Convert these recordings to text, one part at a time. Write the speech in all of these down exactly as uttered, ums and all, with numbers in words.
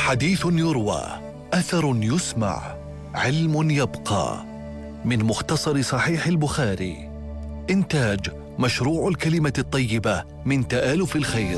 حديث يروى، أثر يسمع، علم يبقى. من مختصر صحيح البخاري. إنتاج مشروع الكلمة الطيبة من تآلف الخير.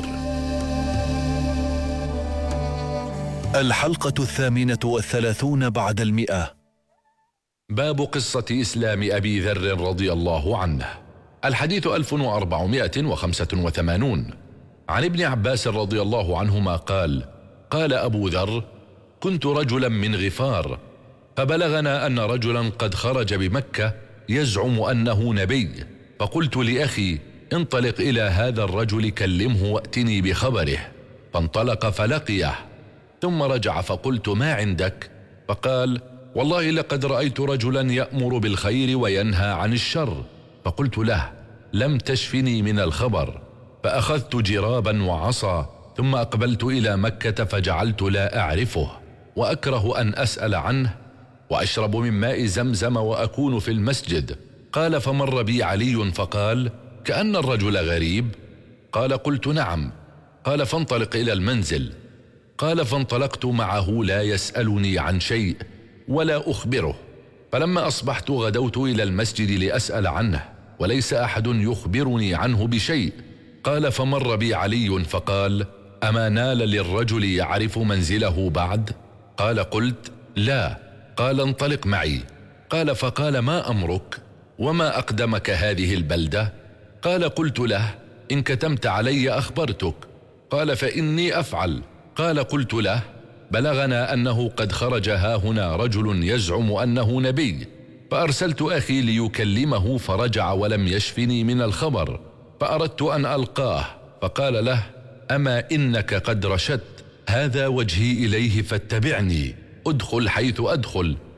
الحلقة الثامنة والثلاثون بعد المئة. باب قصة إسلام أبي ذر رضي الله عنه. الحديث ألف وأربعمائة وخمسة وثمانون. عن ابن عباس رضي الله عنهما قال: قال أبو ذر: كنت رجلا من غفار، فبلغنا أن رجلا قد خرج بمكة يزعم أنه نبي، فقلت لأخي: انطلق إلى هذا الرجل كلمه وأتني بخبره. فانطلق فلقيه، ثم رجع فقلت: ما عندك؟ فقال: والله لقد رأيت رجلا يأمر بالخير وينهى عن الشر. فقلت له: لم تشفني من الخبر. فأخذت جرابا وعصا، ثم أقبلت إلى مكة فجعلت لا أعرفه، وأكره أن أسأل عنه، وأشرب من ماء زمزم وأكون في المسجد. قال: فمر بي علي فقال: كأن الرجل غريب. قال: قلت: نعم. قال: فانطلق إلى المنزل. قال: فانطلقت معه لا يسألني عن شيء ولا أخبره. فلما أصبحت غدوت إلى المسجد لأسأل عنه، وليس أحد يخبرني عنه بشيء. قال: فمر بي علي فقال: أما نال للرجل يعرف منزله بعد؟ قال: قلت: لا. قال: انطلق معي. قال: فقال: ما أمرك؟ وما أقدمك هذه البلدة؟ قال: قلت له: إن كتمت علي أخبرتك. قال: فإني أفعل. قال: قلت له: بلغنا أنه قد خرج هاهنا رجل يزعم أنه نبي، فأرسلت أخي ليكلمه فرجع ولم يشفني من الخبر، فأردت أن ألقاه. فقال له: أما إنك قد رشدت، هذا وجهي إليه فاتبعني، أدخل حيث أدخل،